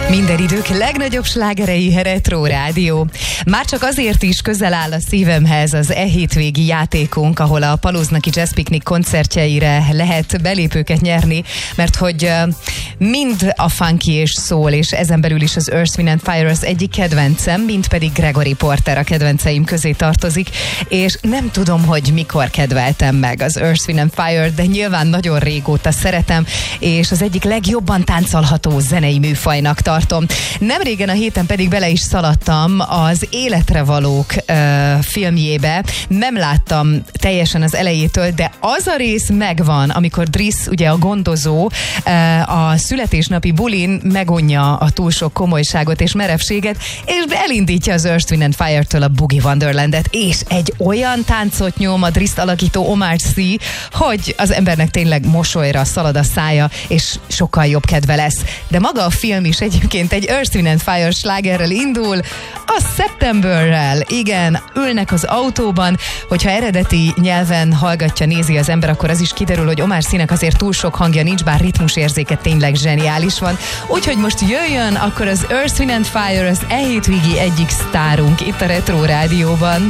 Minden idők legnagyobb slágerei, Retro Rádió. Már csak azért is közel áll a szívemhez az hétvégi játékunk, ahol a Palóznaki Jazz Picnic koncertjeire lehet belépőket nyerni, mert hogy mind a funky és soul, és ezen belül is az Earth, Wind & Fire az egyik kedvencem, mind pedig Gregory Porter a kedvenceim közé tartozik, és nem tudom, hogy mikor kedveltem meg az Earth, Wind & Fire, de nyilván nagyon régóta szeretem, és az egyik legjobban táncolható zenei műfajnak tartom. Nemrégen a héten pedig bele is szaladtam az Életre valók filmjébe. Nem láttam teljesen az elejétől, de az a rész megvan, amikor Driss, ugye a gondozó, a születésnapi bulin megunja a túl sok komolyságot és merevséget, és elindítja az Earth, Wind & Fire-től a Boogie Wonderlandet, és egy olyan táncot nyom a Drisst alakító Omar Sy, hogy az embernek tényleg mosolyra szalad a szája, és sokkal jobb kedve lesz. De maga a film is egyébként egy Earth, Wind & Fire slágerrel indul, a Septemberrel. Igen, ülnek az autóban, hogyha eredeti nyelven hallgatja, nézi az ember, akkor az is kiderül, hogy Omar Synek azért túl sok hangja nincs, bár ritmusérzéke tényleg zseniális van. Úgyhogy most jöjjön akkor az Earth, Wind & Fire, az hétvégi egyik sztárunk itt a Retro Rádióban.